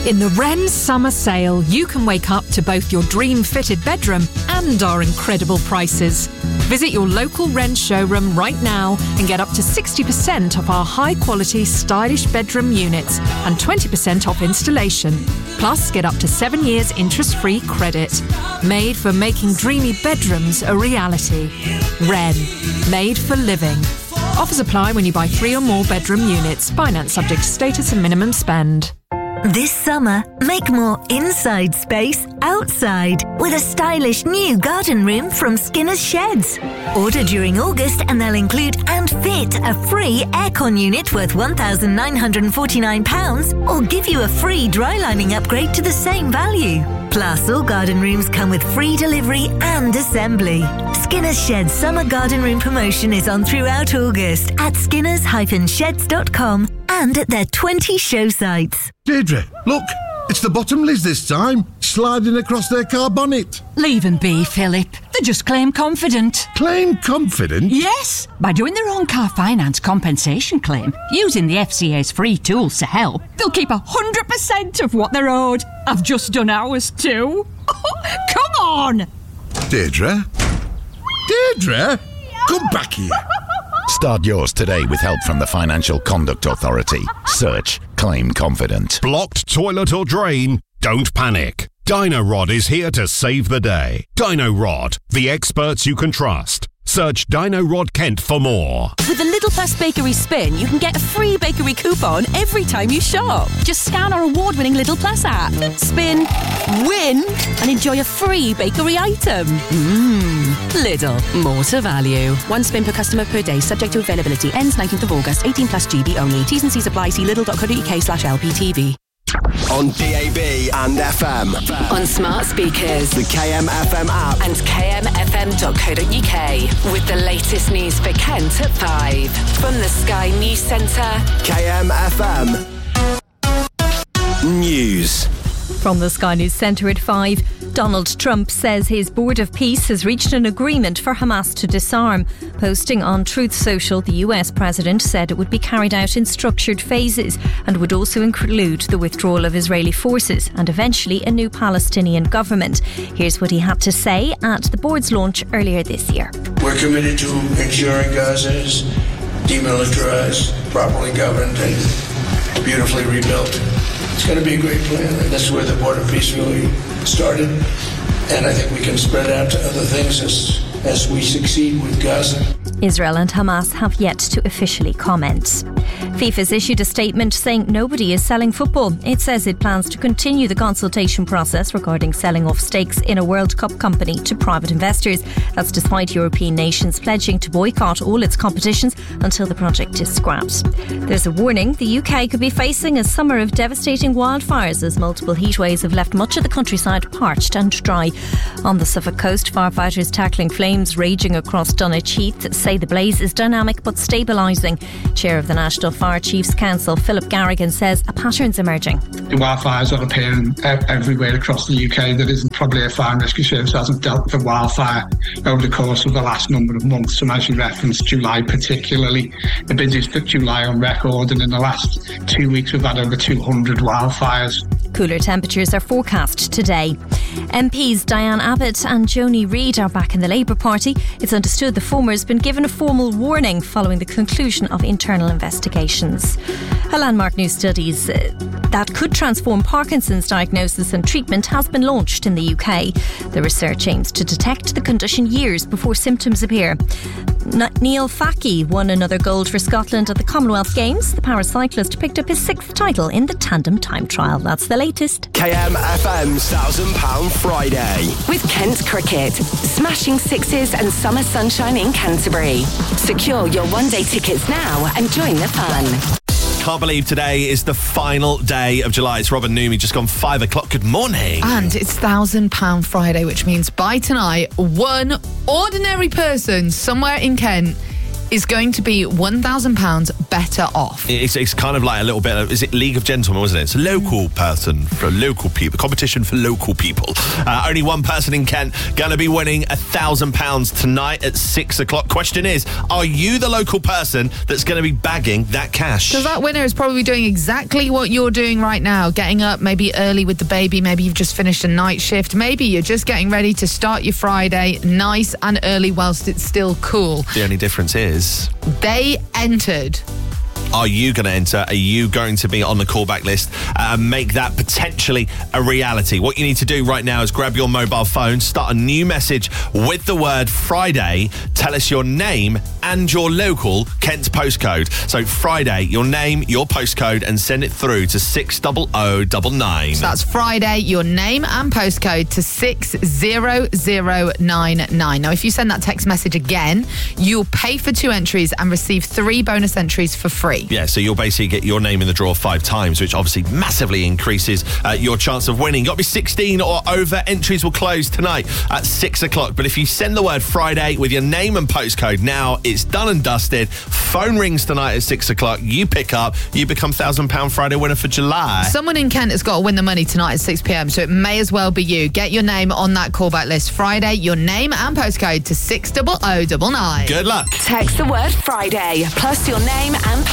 In the Wren Summer Sale, you can wake up to both your dream-fitted bedroom and our incredible prices. Visit your local Wren showroom right now and get up to 60% off our high-quality, stylish bedroom units and 20% off installation. Plus, get up to 7 years interest-free credit. Made for making dreamy bedrooms a reality. Wren. Made for living. Offers apply when you buy 3 or more bedroom units. Finance subject to status and minimum spend. This summer, make more inside space outside with a stylish new garden room from Skinner's Sheds. Order during August and they'll include and fit a free aircon unit worth £1,949 or give you a free dry lining upgrade to the same value. Plus, all garden rooms come with free delivery and assembly. Skinner's Sheds Summer Garden Room promotion is on throughout August at skinners-sheds.com and at their 20 show sites. Deirdre, look, it's the Bottomleys this time, sliding across their car bonnet. Leave them be, Philip. They just claim confident. Claim confident? Yes, by doing their own car finance compensation claim, using the FCA's free tools to help, they'll keep 100% of what they're owed. I've just done ours too. Come on! Deirdre? Deirdre? Come back here. Start yours today with help from the Financial Conduct Authority. Search Claim Confident. Blocked toilet or drain? Don't panic. Dino-Rod is here to save the day. Dino-Rod, the experts you can trust. Search Dino-Rod Kent for more. With the Lidl Plus Bakery Spin, you can get a free bakery coupon every time you shop. Just scan our award-winning Lidl Plus app, spin, win, and enjoy a free bakery item. Lidl, more to value. One spin per customer per day, subject to availability. Ends 19th of August, 18 plus GB only. T's and C's apply. See lidl.co.uk/LPTV. On DAB and FM. On smart speakers. The KMFM app. And kmfm.co.uk. With the latest news for Kent at 5. From the Sky News Centre. KMFM News. From the Sky News Centre at 5, Donald Trump says his Board of Peace has reached an agreement for Hamas to disarm. Posting on Truth Social, the US president said it would be carried out in structured phases and would also include the withdrawal of Israeli forces and eventually a new Palestinian government. Here's what he had to say at the board's launch earlier this year. We're committed to ensuring Gaza is demilitarized, properly governed and beautifully rebuilt. It's going to be a great plan, and that's where the Board of Peace really started. And I think we can spread out to other things as we succeed with Gaza. Israel and Hamas have yet to officially comment. FIFA's issued a statement saying nobody is selling football. It says it plans to continue the consultation process regarding selling off stakes in a World Cup company to private investors. That's despite European nations pledging to boycott all its competitions until the project is scrapped. There's a warning the UK could be facing a summer of devastating wildfires as multiple heatwaves have left much of the countryside parched and dry. On the Suffolk coast, firefighters tackling flames raging across Dunwich Heath say the blaze is dynamic but stabilising. Chair of the National Fire Chiefs Council, Philip Garrigan, says a pattern's emerging. The wildfires are appearing everywhere across the UK. There isn't probably a fire and rescue service that hasn't dealt with a wildfire over the course of the last number of months. And as you referenced, July particularly, the busiest July on record, and in the last 2 weeks we've had over 200 wildfires. Cooler temperatures are forecast today. MPs Diane Abbott and Joni Reid are back in the Labour Party. It's understood the former has been given a formal warning following the conclusion of internal investigations. A landmark new study that could transform Parkinson's diagnosis and treatment has been launched in the UK. The research aims to detect the condition years before symptoms appear. Neil Fackie won another gold for Scotland at the Commonwealth Games. The paracyclist picked up his 6th title in the tandem time trial. That's the latest. KMFM's £1,000 Friday. With Kent Cricket. Smashing sixes and summer sunshine in Canterbury. Secure your one-day tickets now and join the fun. Can't believe today is the final day of July. It's Robin Noomi, just gone 5 o'clock. Good morning. And it's £1,000 Friday, which means by tonight, one ordinary person somewhere in Kent is going to be £1,000 better off. It's kind of like a little bit of, is it League of Gentlemen, wasn't it? It's a local person for local people, competition for local people. Only one person in Kent going to be winning £1,000 tonight at 6 o'clock. Question is, are you the local person that's going to be bagging that cash? Because that winner is probably doing exactly what you're doing right now, getting up maybe early with the baby, maybe you've just finished a night shift, maybe you're just getting ready to start your Friday nice and early whilst it's still cool. The only difference is they entered. Are you going to enter? Are you going to be on the callback list and make that potentially a reality? What you need to do right now is grab your mobile phone, start a new message with the word Friday, tell us your name and your local Kent postcode. So Friday, your name, your postcode, and send it through to 60099. So that's Friday, your name and postcode to 60099. Now, if you send that text message again, you'll pay for 2 entries and receive 3 bonus entries for free. Yeah, so you'll basically get your name in the draw 5 times, which obviously massively increases your chance of winning. Got to be 16 or over. Entries will close tonight at 6 o'clock. But if you send the word Friday with your name and postcode now, it's done and dusted. Phone rings tonight at 6 o'clock. You pick up. You become £1,000 Friday winner for July. Someone in Kent has got to win the money tonight at 6 p.m, so it may as well be you. Get your name on that callback list. Friday, your name and postcode to 60099. Good luck. Text the word Friday plus your name and